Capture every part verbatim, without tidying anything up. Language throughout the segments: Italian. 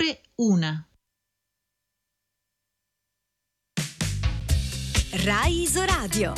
ore una. Rai Isoradio.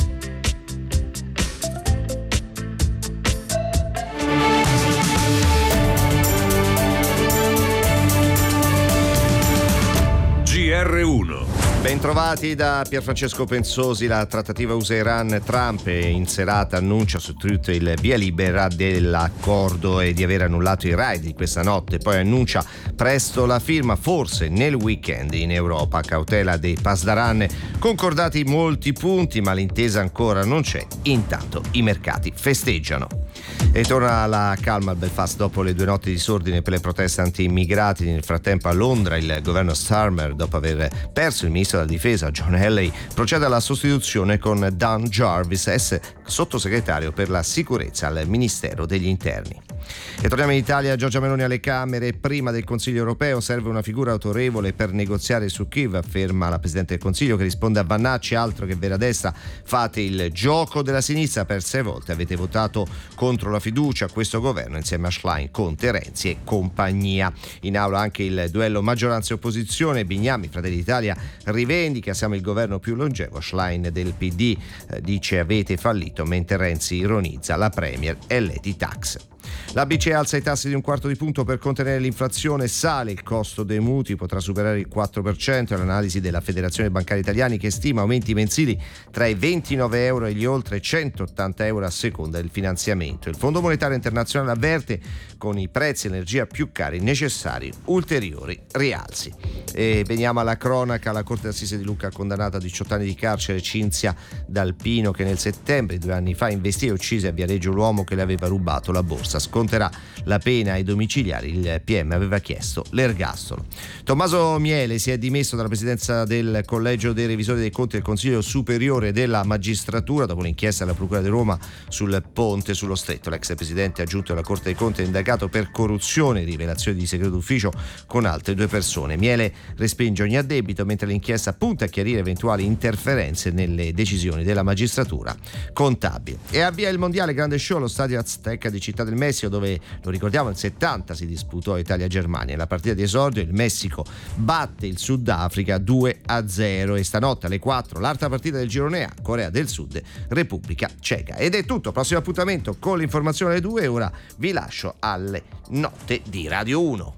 G R uno. Bentrovati da Pierfrancesco Pensosi. La trattativa U S A Iran. Trump in serata annuncia su Twitter il via libera dell'accordo e di aver annullato i raid di questa notte, poi annuncia presto la firma, forse nel weekend in Europa, a cautela dei Pasdaran. Concordati molti punti, ma l'intesa ancora non c'è. Intanto i mercati festeggiano. E torna la calma a Belfast dopo le due notti di disordine per le proteste anti-immigrati. Nel frattempo a Londra il governo Starmer, dopo aver perso il ministro della difesa John Healey, procede alla sostituzione con Dan Jarvis, ex sottosegretario per la sicurezza al Ministero degli Interni. E torniamo in Italia. Giorgia Meloni alle Camere. Prima del Consiglio europeo serve una figura autorevole per negoziare su Kiev, afferma la Presidente del Consiglio, che risponde a Vannacci: altro che vera destra, fate il gioco della sinistra, per sei volte avete votato contro la fiducia a questo governo insieme a Schlein, Conte, Renzi e compagnia. In aula anche il duello maggioranza e opposizione. Bignami, Fratelli d'Italia, rivendica: siamo il governo più longevo. Schlein del P D eh, dice avete fallito, mentre Renzi ironizza la Premier e Lady Tax. La B C E alza i tassi di un quarto di punto per contenere l'inflazione, sale il costo dei mutui, potrà superare il quattro per cento. È l'analisi della Federazione Bancaria Italiana, che stima aumenti mensili tra i ventinove euro e gli oltre centottanta euro a seconda del finanziamento. Il Fondo Monetario Internazionale avverte: con i prezzi dell'energia più cari necessari ulteriori rialzi. E veniamo alla cronaca. La Corte d'Assise di Lucca ha condannato a diciotto anni di carcere Cinzia D'Alpino, che nel settembre, due anni fa, investì e uccise a Viareggio l'uomo che le aveva rubato la borsa. Sconterà la pena ai domiciliari. Il P M aveva chiesto l'ergastolo. Tommaso Miele si è dimesso dalla presidenza del Collegio dei Revisori dei Conti del Consiglio Superiore della Magistratura dopo l'inchiesta della Procura di Roma sul ponte sullo Stretto. L'ex presidente aggiunto della Corte dei Conti è indagato per corruzione e rivelazione di segreto d'ufficio con altre due persone. Miele respinge ogni addebito, mentre l'inchiesta punta a chiarire eventuali interferenze nelle decisioni della magistratura contabile. E avvia il mondiale grande show allo stadio Azteca di Città del Messico, dove, lo ricordiamo, nel settanta si disputò Italia-Germania. La partita di esordio il Messico batte il Sudafrica due a zero e stanotte alle quattro l'altra partita del girone A, Corea del Sud, Repubblica Ceca. Ed è tutto, prossimo appuntamento con l'informazione alle due. Ora vi lascio alle note di Radio uno.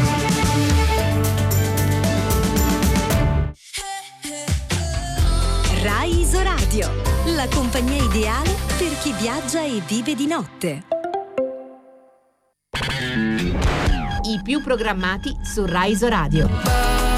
Rai Isoradio, la compagnia ideale per chi viaggia e vive di notte. I più programmati su Rai Isoradio.